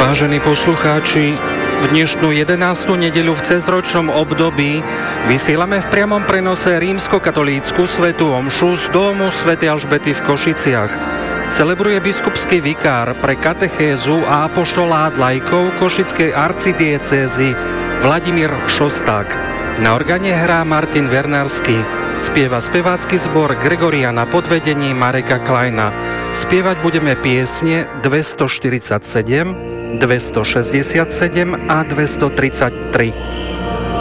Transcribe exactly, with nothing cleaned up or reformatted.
Vážení poslucháči, v dnešnú jedenástu nedeľu v cezročnom období vysielame v priamom prenose rímskokatolícku svätú omšu z domu svätej Alžbety v Košiciach. Celebruje biskupský vikár pre katechézu a apoštolát laikov Košickej arcidiecézy Vladimír Šosták. Na organe hrá Martin Vernársky. Spieva spevácky zbor Gregoriana pod vedením Mareka Kleina. Spievať budeme piesne dvestoštyridsaťsedem, dvestošesťdesiatsedem a dvestotridsaťtri.